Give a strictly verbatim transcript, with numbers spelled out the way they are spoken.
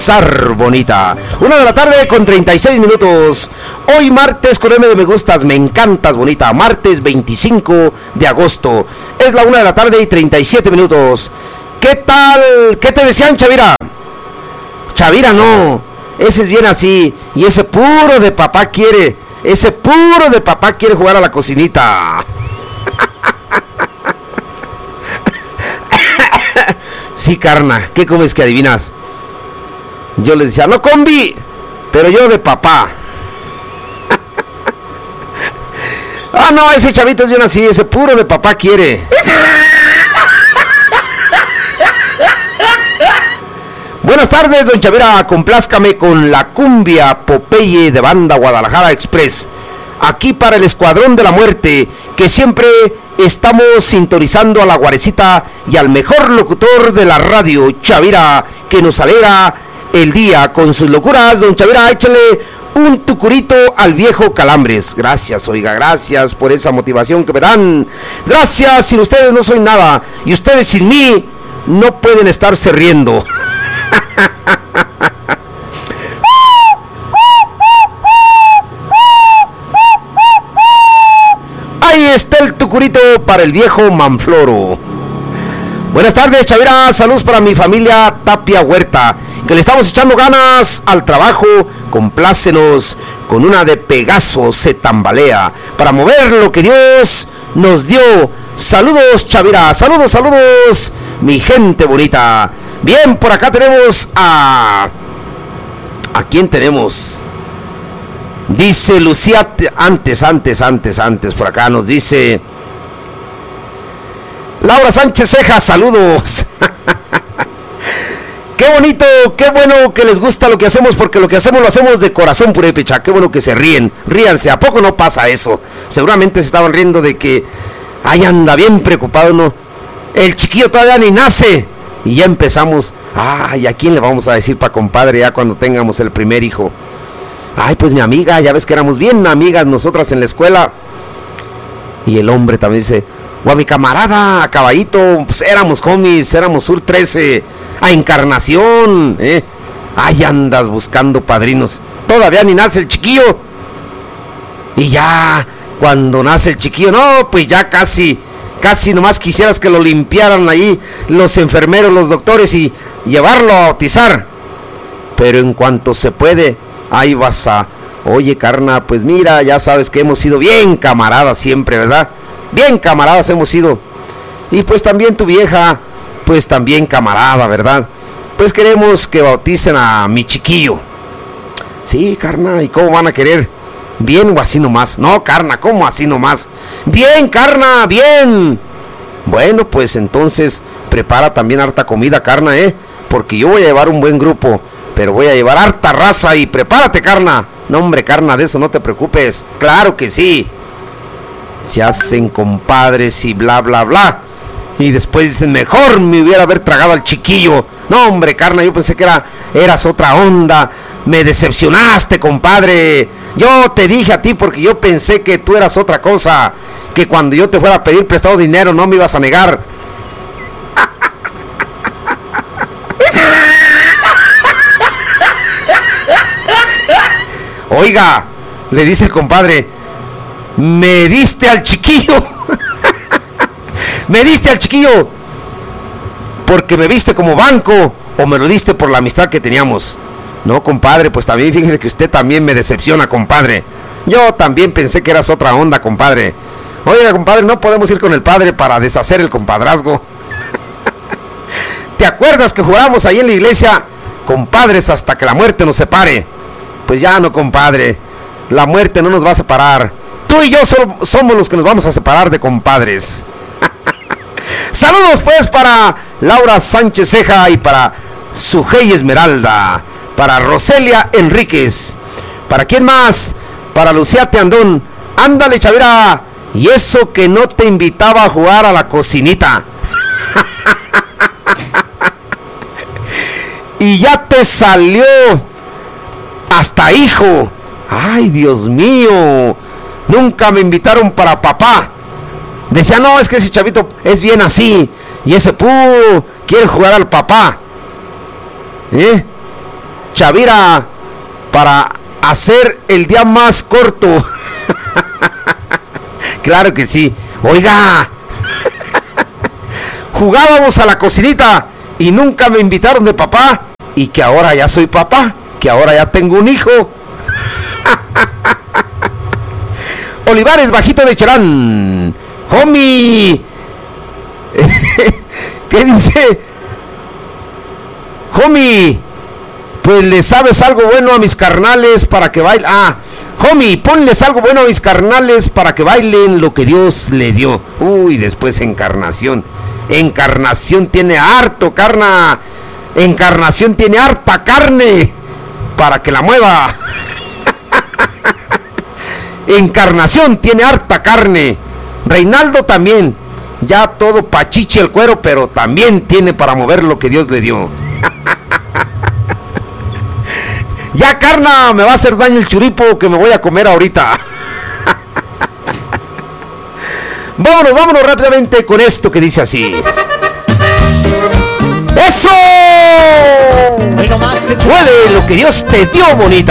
Bonita. Una de la tarde con treinta y seis minutos. Hoy martes con M de me gustas, me encantas, bonita. Martes veinticinco de agosto. Es la una de la tarde y treinta y siete minutos. ¿Qué tal? ¿Qué te decían, Chavira? Chavira no. Ese es bien así. Y ese puro de papá quiere. Ese puro de papá quiere jugar a la cocinita. Sí, carna. ¿Qué comes que adivinas? Yo les decía, no combi, pero yo de papá. Ah, no, ese chavito es bien así, ese puro de papá quiere. Buenas tardes, don Chavira, complázcame con la cumbia Popeye de Banda Guadalajara Express. Aquí para el Escuadrón de la Muerte, que siempre estamos sintonizando a la guarecita y al mejor locutor de la radio, Chavira, que nos alegra el día con sus locuras. Don Chavira, échale un tucurito al viejo Calambres. Gracias, oiga, gracias por esa motivación que me dan. Gracias, sin ustedes no soy nada. Y ustedes sin mí no pueden estarse riendo. Ahí está el tucurito para el viejo Manfloro. Buenas tardes, Chavira, saludos para mi familia Tapia Huerta, que le estamos echando ganas al trabajo. Complácenos con una de Pegaso se tambalea para mover lo que Dios nos dio. Saludos, Chavira, saludos, saludos, mi gente bonita. Bien, por acá tenemos a... ¿A quién tenemos? Dice Lucía, antes, antes, antes, antes, por acá nos dice... Laura Sánchez Ceja, saludos. Qué bonito, qué bueno que les gusta lo que hacemos, porque lo que hacemos lo hacemos de corazón purépecha. Qué bueno que se ríen, ríanse, ¿a poco no pasa eso? Seguramente se estaban riendo de que, ay, anda bien preocupado uno. El chiquillo todavía ni nace y ya empezamos. Ay, ¿a quién le vamos a decir pa' compadre ya cuando tengamos el primer hijo? Ay, pues mi amiga, ya ves que éramos bien amigas nosotras en la escuela. Y el hombre también dice... O a mi camarada, a Caballito, pues éramos homies, éramos Sur trece, a Encarnación, ¿eh? Ahí andas buscando padrinos. Todavía ni nace el chiquillo. Y ya, cuando nace el chiquillo, no, pues ya casi, casi nomás quisieras que lo limpiaran ahí los enfermeros, los doctores y llevarlo a bautizar. Pero en cuanto se puede, ahí vas a... Oye, carna, pues mira, ya sabes que hemos sido bien camaradas siempre, ¿verdad? Bien camaradas hemos sido. Y pues también tu vieja, pues también camarada, ¿verdad? Pues queremos que bauticen a mi chiquillo. Sí, carna, ¿y cómo van a querer? ¿Bien o así nomás? No, carna, ¿cómo así nomás? Bien, carna, bien. Bueno, pues entonces prepara también harta comida, carna, ¿eh? Porque yo voy a llevar un buen grupo, pero voy a llevar harta raza y prepárate, carna. No, hombre, carna, de eso no te preocupes. Claro que sí. Se hacen compadres y bla, bla, bla. Y después dicen, mejor me hubiera haber tragado al chiquillo. No, hombre, carna, yo pensé que era, eras otra onda. Me decepcionaste, compadre. Yo te dije a ti porque yo pensé que tú eras otra cosa. Que cuando yo te fuera a pedir prestado dinero no me ibas a negar. Oiga, le dice el compadre, me diste al chiquillo. Me diste al chiquillo porque me viste como banco o me lo diste por la amistad que teníamos. No, compadre, pues también fíjese que usted también me decepciona, compadre. Yo también pensé que eras otra onda, compadre. Oiga, compadre, no podemos ir con el padre para deshacer el compadrazgo. ¿Te acuerdas que juramos ahí en la iglesia, compadres hasta que la muerte nos separe? Pues ya no, compadre, la muerte no nos va a separar. Tú y yo so- somos los que nos vamos a separar de compadres. Saludos pues para Laura Sánchez Ceja y para Sujei Esmeralda, para Roselia Enríquez. ¿Para quién más? Para Lucía Teandón. Ándale, Chavira. Y eso que no te invitaba a jugar a la cocinita. Y ya te salió hasta hijo. Ay, Dios mío. Nunca me invitaron para papá. Decía, no, es que ese chavito es bien así. Y ese pu quiere jugar al papá. ¿Eh? Chavira para hacer el día más corto. Claro que sí. Oiga, jugábamos a la cocinita y nunca me invitaron de papá, y que ahora ya soy papá, que ahora ya tengo un hijo. Olivares Bajito de Cherán. Homie. ¿Qué dice? Homie, pues le sabes algo bueno a mis carnales para que bailen. Ah, homie, ponles algo bueno a mis carnales para que bailen lo que Dios le dio. Uy, después Encarnación. Encarnación tiene harto carna. Encarnación tiene harta carne para que la mueva. Encarnación tiene harta carne. Reinaldo también. Ya todo pachiche el cuero, pero también tiene para mover lo que Dios le dio. Ya, carna, me va a hacer daño el churipo que me voy a comer ahorita. Vámonos, vámonos rápidamente con esto que dice así. ¡Eso! Huele lo que Dios te dio, bonita.